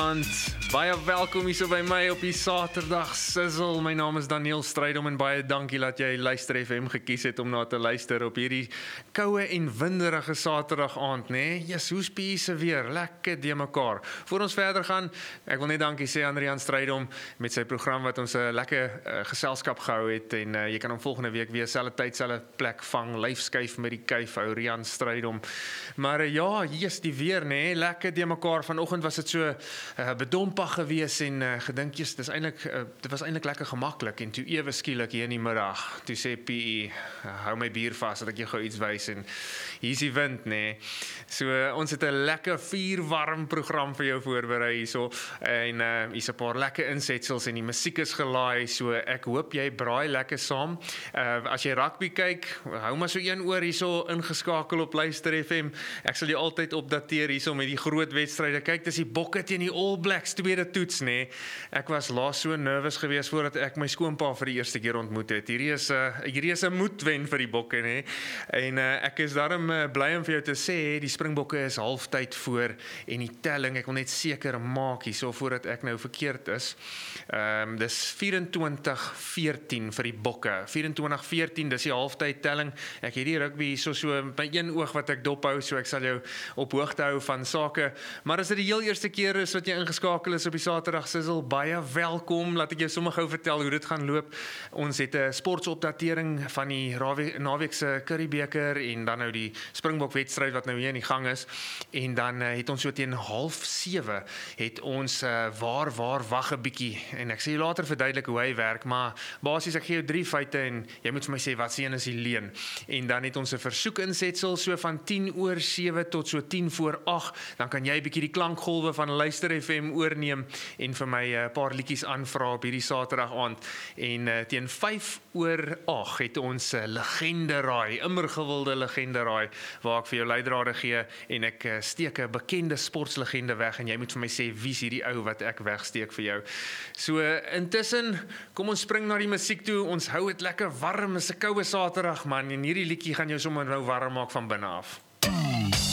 aand. Baie welkom hier so by my op die Saterdag Sizzle. My naam is Daniel Strydom en baie dankie dat jy Luister FM gekies het om na te luister op hierdie koue en winderige Saterdag aand, né? Jesus, hoe spie se weer? Lekker de mekaar. Voor ons verder gaan, ek wil net dankie sê aan Rian Strydom met sy program wat ons 'n lekker geselskap gehou het en jy kan hom volgende week weer selfde tyd, selfde plek vang, lyfskuif met die kuif ou Rian Strydom. Maar ja, hier's die weer, né? Lekker de mekaar. Vanoggend was dit so bedompig gewees en gedink jy's dit was eintlik lekker gemaklik en toe ewe skielik hier in die middag toe sê PE hou my bier vas dat ek jou gou iets wys en hier's die wind, né? So ons het 'n lekker vuurwarm program vir jou voorberei hierso en hier's 'n paar lekker insetsels en die musiek is gelaai, so ek hoop jy braai lekker saam. As jy rugby kyk, hou maar so een oor hierso ingeskakel op Luister FM. Ek sal jou altyd opdateer hierso met die groot wedstryde. Kyk, dis die Bokke teen die All Blacks tweede toets, né? Ek was laas so nervus geweest voordat ek my skoonpa vir die eerste keer ontmoet het. Hierdie is 'n moedwen vir die Bokke, né? En ek is daarom bly om vir jou te sê die Springbokke is halftyd voor en die telling, ek wil net seker maak hierso voordat ek nou verkeerd is. Dis 24-14 vir die Bokke. 24-14, dis die halftyd telling. Ek het die rugby hierso so by een oog wat ek dop hou, so ek sal jou op hoogte hou van sake. Maar as dit die heel eerste keer is wat jy ingeskakel is op die Saterdag Sizzle, baie welkom. Laat ek jou sommer gou vertel hoe dit gaan loop. Ons het 'n sportsopdatering van die naweek se Curriebeeker en dan nou die Springbok wedstryd wat nou hier in die gang is. En dan het ons so teen 6:30 het ons waar wag 'n bietjie en ek sê later verduidelik hoe hy werk, maar basies ek gee jou 3 feite en jy moet vir my sê wat se een is die leuen. En dan het ons 'n versoek insetsel so van 7:10 tot so 7:50, dan kan jy bietjie die klankgolwe van Luister FM oorneem en vir my 'n paar liedjies aanvra op hierdie Saterdag aand. En teen 7:05 het ons 'n legenderaai, immer gewilde legenderaai waar ek vir jou leidrade gee en ek steek 'n bekende sportslegende weg en jy moet vir my sê wie's hierdie ou wat ek wegsteek vir jou. So intussen, kom ons spring na die musiek toe. Ons hou dit lekker warm, is 'n koue Saterdag man en hierdie liedjie gaan jou sommer nou warm maak van binne af.